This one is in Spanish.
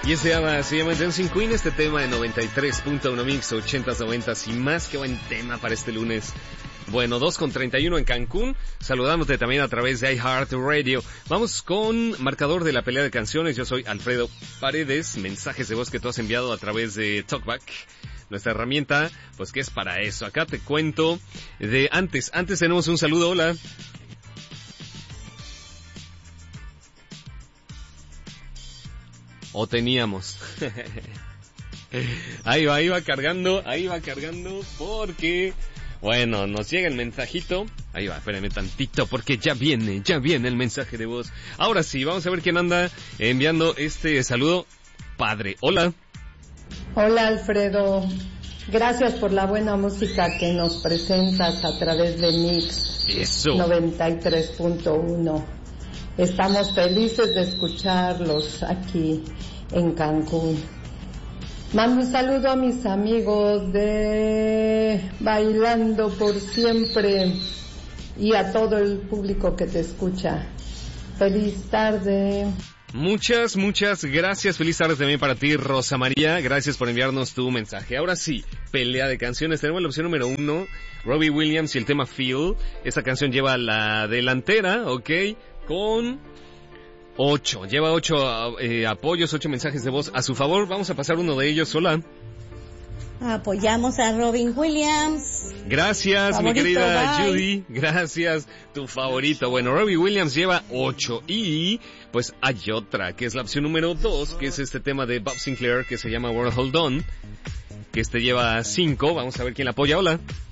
Y se llama Dancing Queen, este tema de 93.1 Mix, 80s, 90s y más. Qué buen tema para este lunes. Bueno, 2:31 en Cancún, saludándote también a través de iHeartRadio. Vamos con marcador de la pelea de canciones. Yo soy Alfredo Paredes, mensajes de voz que tú has enviado a través de TalkBack, nuestra herramienta, pues que es para eso. Acá te cuento de antes tenemos un saludo, hola. O teníamos. Ahí va cargando, porque, bueno, nos llega el mensajito. Ahí va, espérenme tantito, porque ya viene el mensaje de voz. Ahora sí, vamos a ver quién anda enviando este saludo. Padre, hola. Hola Alfredo, gracias por la buena música que nos presentas a través de Mix 93.1. Estamos felices de escucharlos aquí en Cancún. Mando un saludo a mis amigos de Bailando por Siempre y a todo el público que te escucha. Feliz tarde. Muchas gracias. Feliz tarde también para ti, Rosa María. Gracias por enviarnos tu mensaje. Ahora sí, pelea de canciones. Tenemos la opción número 1, Robbie Williams y el tema Feel. Esta canción lleva la delantera, ¿ok? Con 8. Lleva 8 apoyos, 8 mensajes de voz a su favor. Vamos a pasar uno de ellos. Hola. Apoyamos a Robin Williams. Gracias, favorito, mi querida bye. Judy. Gracias, tu favorito. Bueno, Robbie Williams lleva 8 y pues hay otra, que es la opción número 2, que es este tema de Bob Sinclair que se llama World Hold On, que lleva 5. Vamos a ver quién la apoya. Hola.